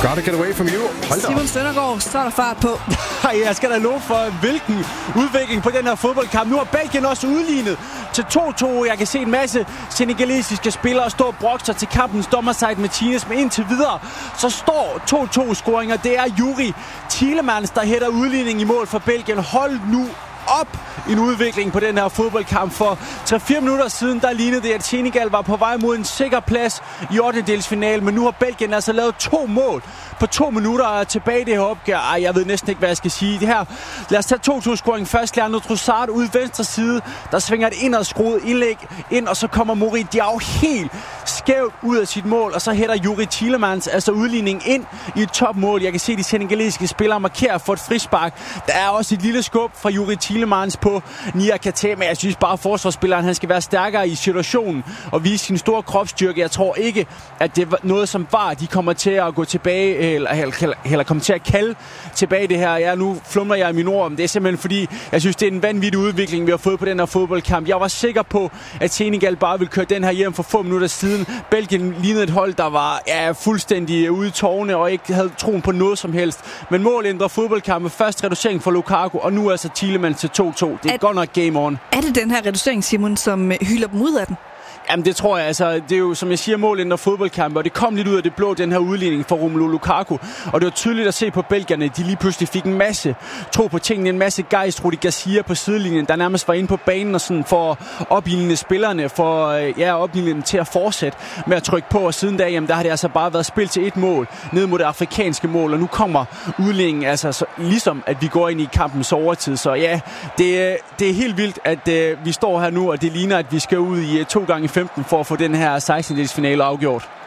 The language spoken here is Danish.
Gotta get away from you. Hold da. Simon Søndergaard, så er der fart på. Jeg skal da love for, hvilken udvikling på den her fodboldkamp. Nu har Belgien også udlignet til 2-2. Jeg kan se en masse senegalesiske spillere stå og brokke sig til kampens dommer Said Martinez. Men indtil videre, så står 2-2-scoringer. Det er Youri Tielemans, der hætter udligning i mål for Belgien. Hold nu op en udvikling på den her fodboldkamp. For 3-4 minutter siden, der lignede det, at Senegal var på vej mod en sikker plads i 8-delsfinale, men nu har Belgien altså lavet 2 mål på 2 minutter tilbage i det her opgør. Jeg ved næsten ikke, hvad jeg skal sige. Det her, lad os tage 2-2-scoringen først. Leandro Trossard ude venstre side, der svinger et indadskruet indlæg ind, og så kommer Mouride Diaw helt skævt ud af sit mål, og så hætter Youri Tielemans altså udligning ind i et topmål. Jeg kan se de senegalesiske spillere markere for et frispark. Der er også et lille skub fra Youri Tielemans på Nia Kate, men jeg synes bare, at forsvarsspilleren han skal være stærkere i situationen og vise sin store kropsstyrke. Jeg tror ikke, at det var noget som var, de kommer til at gå tilbage, eller kommer til at kalde tilbage det her. Nu flumler jeg i mine ord, men det er simpelthen fordi, jeg synes, det er en vanvittig udvikling, vi har fået på den her fodboldkamp. Jeg var sikker på, at Senegal bare ville køre den her hjem for få minutter siden. Belgien lignede et hold, der var fuldstændig ude i tårne og ikke havde troen på noget som helst. Men mål ændrer fodboldkampen. Først reducering for Lukaku, og nu altså Tielemans til 2-2. Det er godt nok game on. Er det den her reducering, Simon, som hylder dem ud af den? Jamen det tror jeg, altså det er jo som jeg siger mål ændrer fodboldkampe, og det kom lidt ud af det blå, den her udligning for Romelu Lukaku, og det var tydeligt at se på belgierne, de lige pludselig fik en masse tro på tingene, en masse gejst. Rudi Garcia på sidelinjen, der nærmest var inde på banen og sådan for at opildne spillerne, for opildne dem til at fortsætte med at trykke på, og siden da, jamen der har det altså bare været spil til 1 mål ned mod det afrikanske mål, og nu kommer udligningen, altså så, ligesom at vi går ind i kampens overtid, så ja, det er helt vildt, at vi står her nu, og det ligner, at vi skal ud i 2x15 for at få den her 16-delsfinale afgjort.